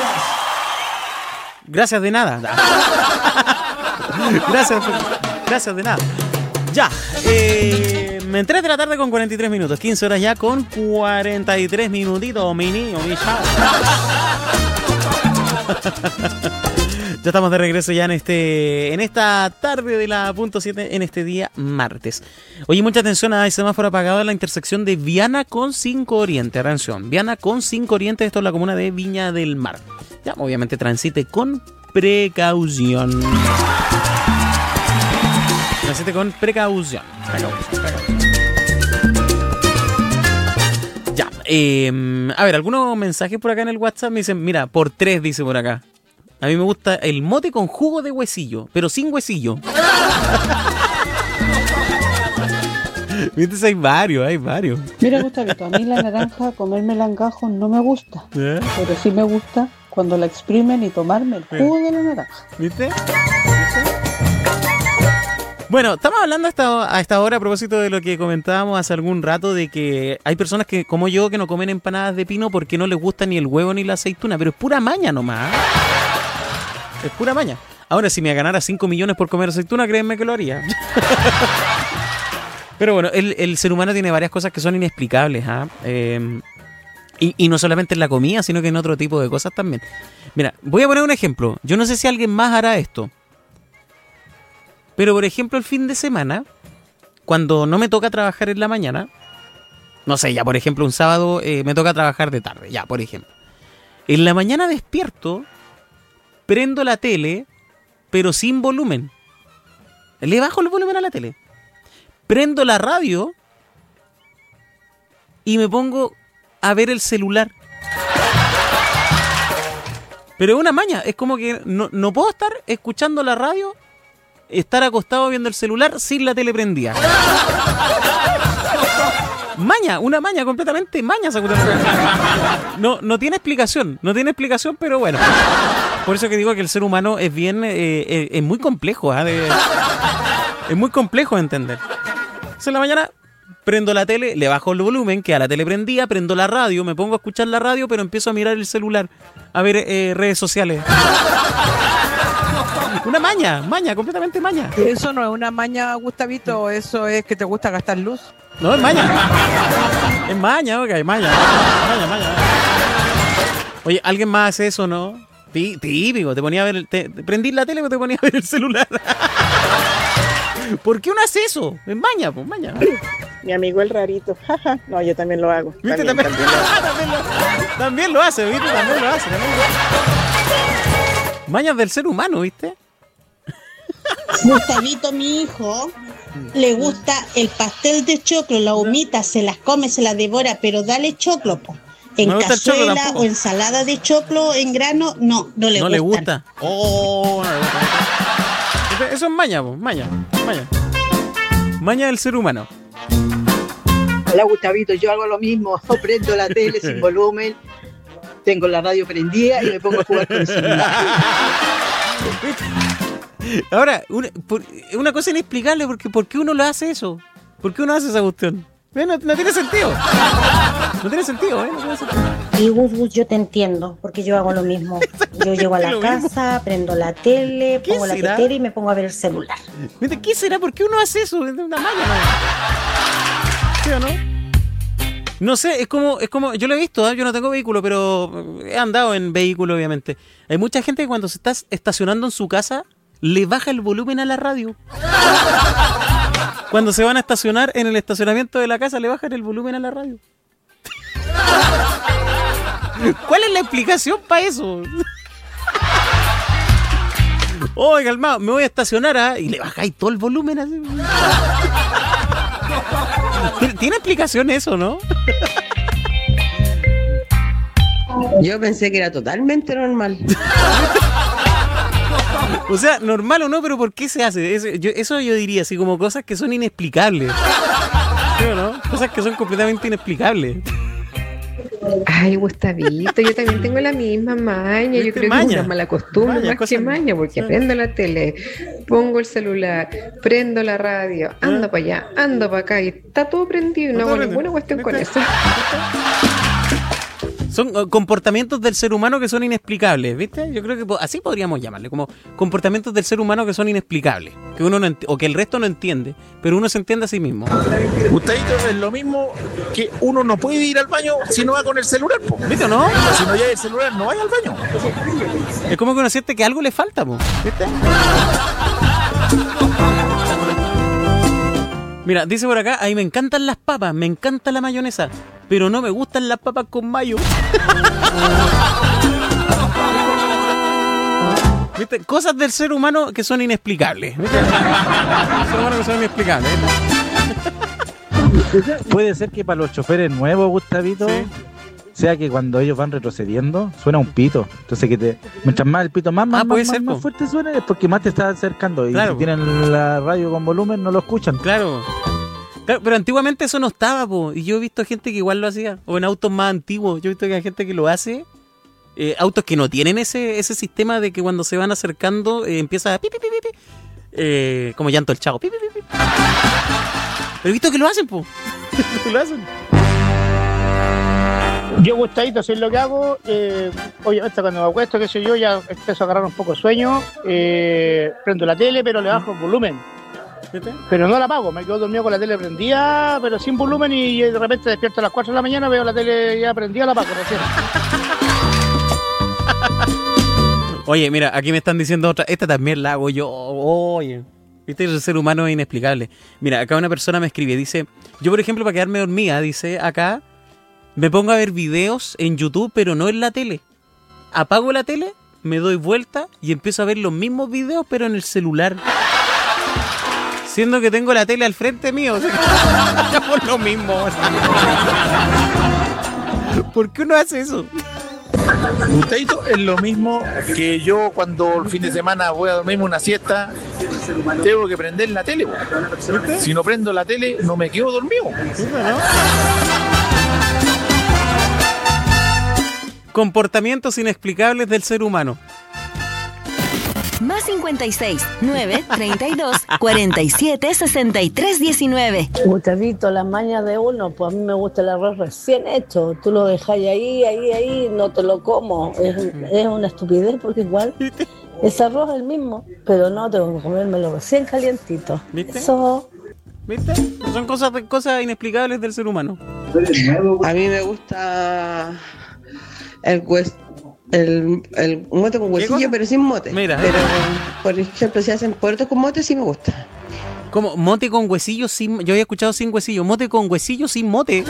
Gracias de nada. Gracias de nada. Ya, me 3 de la tarde con 43 minutos, 15 horas ya con 43 minutitos, mi niño, mi chao. Ya estamos de regreso ya en esta tarde de la .7, en este día martes. Oye, mucha atención, hay semáforo apagado en la intersección de Viana con 5 Oriente. Atención, Viana con 5 Oriente, esto es la comuna de Viña del Mar. Ya, obviamente transite con precaución. Transite con precaución. Ya, a ver, algunos mensajes por acá en el WhatsApp me dicen, mira, por 3 dice por acá. A mí me gusta el mote con jugo de huesillo, pero sin huesillo. Viste, hay varios. Mira, Gustavito, a mí la naranja, comérmela en gajos no me gusta. Pero sí me gusta cuando la exprimen y tomarme el jugo de la naranja. ¿Viste? Bueno, estamos hablando a esta hora a propósito de lo que comentábamos hace algún rato, de que hay personas que, como yo, que no comen empanadas de pino porque no les gusta ni el huevo ni la aceituna, pero es pura maña nomás. Es pura maña. Ahora, si me ganara 5 millones por comer aceituna, créanme que lo haría. Pero bueno, el ser humano tiene varias cosas que son inexplicables, y no solamente en la comida, sino que en otro tipo de cosas también. Mira, voy a poner un ejemplo. Yo no sé si alguien más hará esto. Pero, por ejemplo, el fin de semana, cuando no me toca trabajar en la mañana, no sé, ya por ejemplo, un sábado me toca trabajar de tarde, ya por ejemplo. En la mañana despierto, prendo la tele, pero sin volumen. Le bajo el volumen a la tele. Prendo la radio y me pongo a ver el celular. Pero es una maña, es como que no puedo estar escuchando la radio, estar acostado viendo el celular sin la tele prendida. Maña, una maña, completamente maña. No tiene explicación, pero bueno. Por eso que digo que el ser humano es bien, es muy complejo, es muy complejo de entender. Entonces en la mañana prendo la tele, le bajo el volumen, que a la tele prendía, prendo la radio, me pongo a escuchar la radio, pero empiezo a mirar el celular, a ver redes sociales. Una maña, completamente maña. Eso no es una maña, Gustavito, eso es que te gusta gastar luz. No, es maña. Es maña, ok, maña. Oye, ¿alguien más hace eso, no? Típico, te ponía a ver, prendí la tele, pero te ponía a ver el celular. ¿Por qué uno hace eso? Es maña, pues maña. Mi amigo el rarito. No, yo también lo hago. ¿Viste? También lo hace, ¿viste? También lo hace. Mañas del ser humano, ¿viste? Gustavito, mi hijo, le gusta el pastel de choclo, la humita, se las come, se las devora, pero dale choclo, po. En cazuela o ensalada de choclo en grano, no le gusta. No le gusta. Oh, no le gusta. Eso es maña, po, maña. Maña del ser humano. Hola, Gustavito, yo hago lo mismo. Prendo la tele sin volumen, tengo la radio prendida y me pongo a jugar con el celular. Ahora, una cosa inexplicable, porque ¿por qué uno lo hace eso? ¿Por qué uno hace esa cuestión? No tiene sentido. No tiene sentido. Y Gus, yo te entiendo, porque yo hago lo mismo. Yo llego a la casa, prendo la tele, pongo la tetera y me pongo a ver el celular. ¿Qué será? ¿Por qué uno hace eso? Es una maña, ¿no? ¿Sí o no? No sé, es como yo lo he visto, yo no tengo vehículo, pero he andado en vehículo, obviamente. Hay mucha gente que cuando se está estacionando en su casa, le baja el volumen a la radio. Cuando se van a estacionar en el estacionamiento de la casa, le bajan el volumen a la radio. ¿Cuál es la explicación para eso? Oiga, calmado, me voy a estacionar, y le bajáis todo el volumen así. ¿Tiene explicación eso, no? Yo pensé que era totalmente normal. O sea, normal o no, pero ¿por qué se hace? Eso yo diría, así como cosas que son inexplicables. ¿Sí o no? Cosas que son completamente inexplicables. Ay, Gustavito, yo también tengo la misma maña. Yo creo que es una mala costumbre, más que maña, porque prendo la tele, pongo el celular, prendo la radio, ando para allá, ando para acá y está todo prendido y no hago ninguna cuestión con eso. Son comportamientos del ser humano que son inexplicables, ¿viste? Yo creo que así podríamos llamarle, como comportamientos del ser humano que son inexplicables, que uno no o que el resto no entiende, pero uno se entiende a sí mismo. Gustavito, es lo mismo que uno no puede ir al baño si no va con el celular, po. ¿Viste o no? Si no lleva el celular, no vaya al baño. Es como que uno siente que algo le falta, po. ¿Viste? Mira, dice por acá, a mí me encantan las papas, me encanta la mayonesa, pero no me gustan las papas con mayo. ¿Viste? Cosas del ser humano que son inexplicables. ¿Viste? Del ser humano que son inexplicables. Puede ser que para los choferes nuevos, Gustavito, ¿sí? Sea que cuando ellos van retrocediendo suena un pito. Entonces mientras más el pito más fuerte suena, es porque más te está acercando. Y claro, si tienen la radio con volumen no lo escuchan. Claro, pero antiguamente eso no estaba, po. Y yo he visto gente que igual lo hacía. O en autos más antiguos, yo he visto que hay gente que lo hace. Autos que no tienen ese sistema de que cuando se van acercando empieza a pi, pi, pi, pi, pi. Como llanto el Chavo. Pi, pi, pi, pi. Pero he visto que lo hacen, po. Lo hacen. Yo, Gustavito, si es lo que hago, obviamente cuando me acuesto, qué sé yo, ya empiezo a agarrar un poco de sueño, prendo la tele, pero le bajo el volumen. ¿Viste? Pero no la apago, me quedo dormido con la tele prendida, pero sin volumen, y de repente despierto a las 4 de la mañana, veo la tele ya prendida, la apago recién. Oye, mira, aquí me están diciendo otra, esta también la hago yo, oye. ¿Viste? El ser humano es inexplicable. Mira, acá una persona me escribe, dice, yo por ejemplo para quedarme dormida, dice acá, me pongo a ver videos en YouTube, pero no en la tele. Apago la tele, me doy vuelta y empiezo a ver los mismos videos, pero en el celular. Siendo que tengo la tele al frente mío. O sea, por lo mismo. ¿Por qué uno hace eso? Gustavito, es lo mismo que yo cuando el fin de semana voy a dormirme una siesta, tengo que prender la tele. ¿Viste? Si no prendo la tele, no me quedo dormido. Comportamientos inexplicables del ser humano. Más 56 9 32 47 63 19. Gustavito, las mañas de uno, pues a mí me gusta el arroz recién hecho. Tú lo dejas ahí, no te lo como. Es una estupidez porque igual ese arroz es el mismo, pero no, tengo que comérmelo recién calientito. ¿Viste? Eso. ¿Viste? Son cosas inexplicables del ser humano. A mí me gusta el mote con huesillo, pero sin mote. Mira. Pero, por ejemplo, si hacen puertos con mote, sí me gusta. ¿Cómo? Mote con huesillo sin... Yo había escuchado sin huesillo. Mote con huesillo sin mote.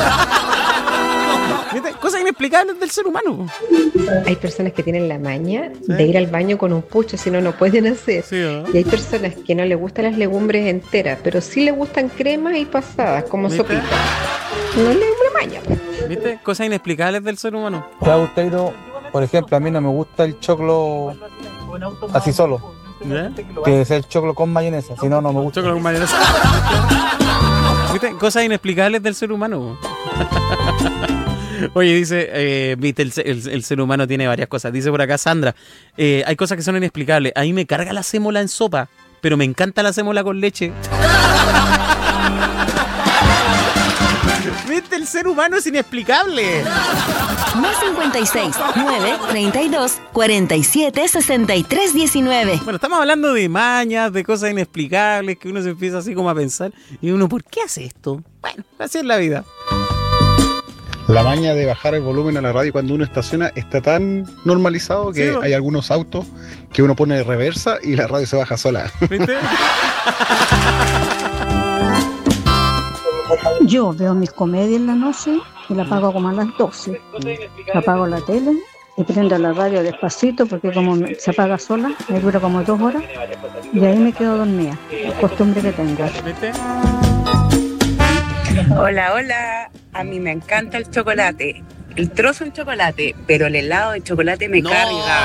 ¿Viste? Cosas inexplicables del ser humano. Hay personas que tienen la maña de ir al baño con un pucho, si no, no pueden hacer. Sí, ¿no? Y hay personas que no les gustan las legumbres enteras, pero sí les gustan cremas y pasadas, como sopita. No es una maña. ¿Viste? Cosas inexplicables del ser humano. Gustavito, por ejemplo, a mí no me gusta el choclo así solo. ¿Ya? Que sea el choclo con mayonesa, si no, no me gusta. Choclo con mayonesa. ¿Viste? Cosas inexplicables del ser humano. Oye, dice, viste, el ser humano tiene varias cosas. Dice por acá Sandra, hay cosas que son inexplicables. A mí me carga la sémola en sopa, pero me encanta la sémola con leche. ¿Viste? El ser humano es inexplicable. Más 56 9 32 47 63 19. Bueno, estamos hablando de mañas, de cosas inexplicables, que uno se empieza así como a pensar. Y uno, ¿por qué hace esto? Bueno, así es la vida. La maña de bajar el volumen a la radio cuando uno estaciona está tan normalizado que sí, hay algunos autos que uno pone de reversa y la radio se baja sola. ¿Viste? Yo veo mis comedias en la noche y la apago como a las 12. Apago la tele y prendo la radio despacito porque como se apaga sola, me dura como 2 horas y ahí me quedo dormida. Costumbre que tengo. ¿Viste? Hola, a mí me encanta el chocolate, el trozo de chocolate, pero el helado de chocolate me carga.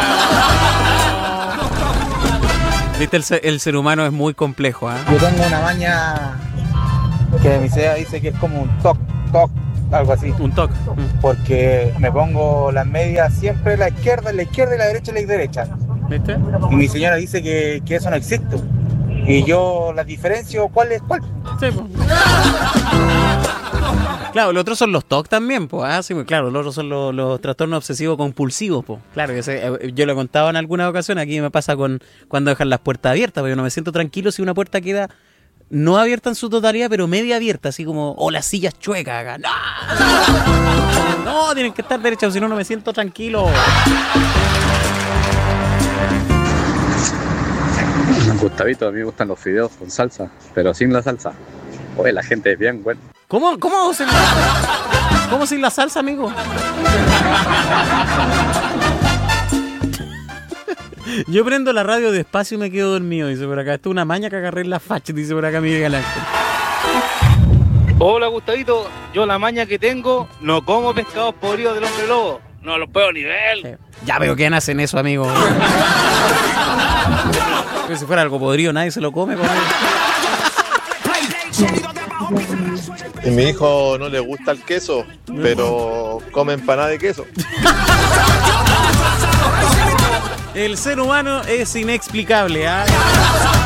Viste, el ser humano es muy complejo, ¿eh? Yo tengo una maña que mi SEA dice que es como un toc, algo así. Un toc. Porque me pongo las medias siempre a la izquierda, y la derecha. ¿Viste? Y mi señora dice que eso no existe. Y yo las diferencio, ¿cuál es cuál? Sí, pues. Claro, los otros son los TOC también, pues. Sí, claro, los otros son los trastornos obsesivos compulsivos, pues. Claro, yo lo he contado en alguna ocasión. Aquí me pasa cuando dejan las puertas abiertas, porque yo no me siento tranquilo si una puerta queda no abierta en su totalidad, pero media abierta, así como, las sillas chuecas acá. No, tienen que estar derechas, si no me siento tranquilo. Gustavito, a mí me gustan los fideos con salsa, pero sin la salsa. Oye, la gente es bien buena. ¿Cómo sin la salsa, amigo? Yo prendo la radio despacio y me quedo dormido, dice por acá. Esto es una maña que agarré en la facha, dice por acá Miguel Ángel. Hola, Gustavito. Yo la maña que tengo, no como pescados podridos del hombre lobo. No los puedo ni ver. Ya veo que hacen eso, amigo. Pero si fuera algo podrido, nadie se lo come. Y mi hijo no le gusta el queso, pero come empanada de queso. El ser humano es inexplicable, ¿ah?